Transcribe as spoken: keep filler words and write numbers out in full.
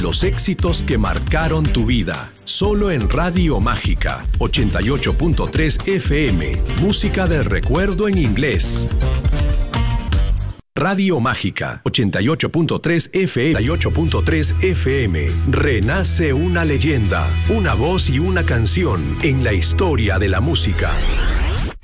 Los éxitos que marcaron tu vida. Solo en Radio Mágica, ochenta y ocho punto tres F M. Música del recuerdo en inglés. Radio Mágica, ochenta y ocho punto tres F M. ochenta y ocho punto tres F M. Renace una leyenda, una voz y una canción en la historia de la música.